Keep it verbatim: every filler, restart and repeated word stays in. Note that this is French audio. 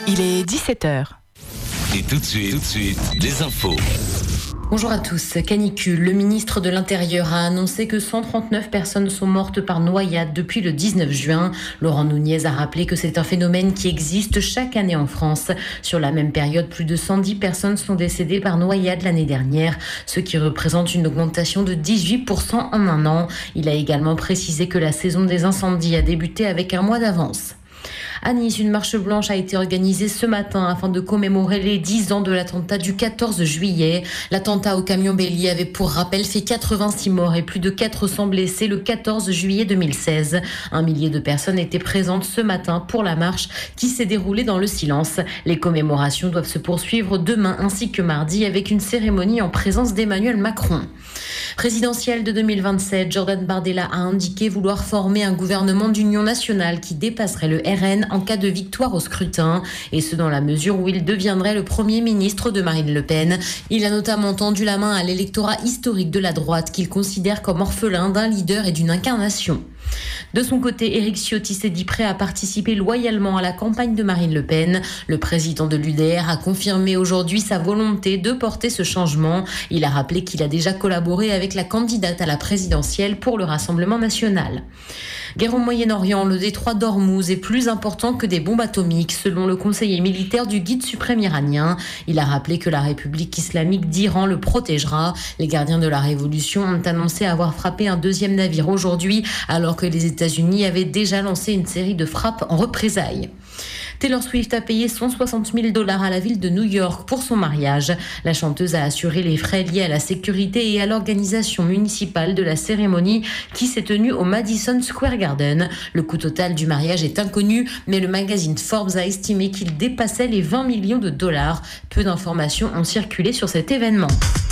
Il est dix-sept heures. Et tout de suite, tout de suite, des infos. Bonjour à tous. Canicule. Le ministre de l'Intérieur a annoncé que cent trente-neuf personnes sont mortes par noyade depuis le dix-neuf juin. Laurent Nunez a rappelé que c'est un phénomène qui existe chaque année en France. Sur la même période, plus de cent dix personnes sont décédées par noyade l'année dernière, ce qui représente une augmentation de dix-huit pour cent en un an. Il a également précisé que la saison des incendies a débuté avec un mois d'avance. À Nice, une marche blanche a été organisée ce matin afin de commémorer les dix ans de l'attentat du quatorze juillet. L'attentat au camion bélier avait pour rappel fait quatre-vingt-six morts et plus de quatre cents blessés le quatorze juillet deux mille seize. Un millier de personnes étaient présentes ce matin pour la marche qui s'est déroulée dans le silence. Les commémorations doivent se poursuivre demain ainsi que mardi avec une cérémonie en présence d'Emmanuel Macron. Présidentielle de deux mille vingt-sept, Jordan Bardella a indiqué vouloir former un gouvernement d'union nationale qui dépasserait le R N en cas de victoire au scrutin, et ce dans la mesure où il deviendrait le premier ministre de Marine Le Pen. Il a notamment tendu la main à l'électorat historique de la droite qu'il considère comme orphelin d'un leader et d'une incarnation. De son côté, Éric Ciotti s'est dit prêt à participer loyalement à la campagne de Marine Le Pen. Le président de l'U D R a confirmé aujourd'hui sa volonté de porter ce changement. Il a rappelé qu'il a déjà collaboré avec la candidate à la présidentielle pour le Rassemblement national. Guerre au Moyen-Orient, le détroit d'Ormuz est plus important que des bombes atomiques, selon le conseiller militaire du guide suprême iranien. Il a rappelé que la République islamique d'Iran le protégera. Les gardiens de la révolution ont annoncé avoir frappé un deuxième navire aujourd'hui, alors que les États-Unis avaient déjà lancé une série de frappes en représailles. Taylor Swift a payé cent soixante mille dollars à la ville de New York pour son mariage. La chanteuse a assuré les frais liés à la sécurité et à l'organisation municipale de la cérémonie qui s'est tenue au Madison Square Garden. Le coût total du mariage est inconnu, mais le magazine Forbes a estimé qu'il dépassait les vingt millions de dollars. Peu d'informations ont circulé sur cet événement.